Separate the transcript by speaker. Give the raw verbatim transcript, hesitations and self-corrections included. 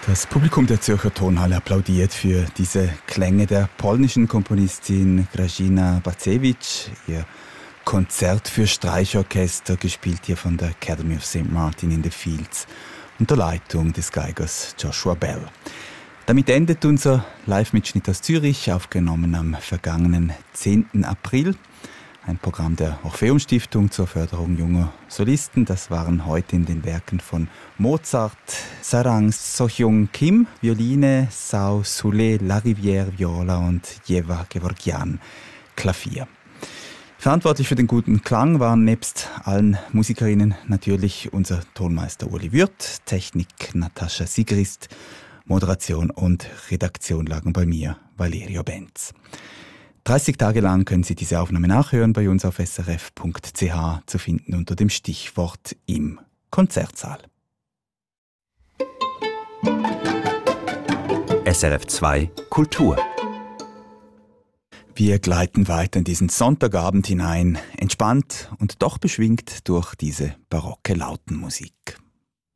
Speaker 1: Das Publikum der Zürcher Tonhalle applaudiert für diese Klänge der polnischen Komponistin Grażyna Bacewicz. Ihr Konzert für Streichorchester, gespielt hier von der Academy of Saint Martin in the Fields unter Leitung des Geigers Joshua Bell. Damit endet unser Live-Mitschnitt aus Zürich, aufgenommen am vergangenen zehnten April. Ein Programm der Orpheum-Stiftung zur Förderung junger Solisten. Das waren heute in den Werken von Mozart, Sarang Sohyung Kim, Violine, Sao Soule, Larivière, Viola und Jeva Gevorkian, Klavier. Verantwortlich für den guten Klang waren nebst allen Musikerinnen natürlich unser Tonmeister Uli Würth, Technik Natascha Sigrist, Moderation und Redaktion lagen bei mir, Valerio Benz. dreißig Tage lang können Sie diese Aufnahme nachhören, bei uns auf s r f punkt c h zu finden unter dem Stichwort im Konzertsaal.
Speaker 2: S R F zwei Kultur.
Speaker 1: Wir gleiten weiter in diesen Sonntagabend hinein, entspannt und doch beschwingt durch diese barocke Lautenmusik.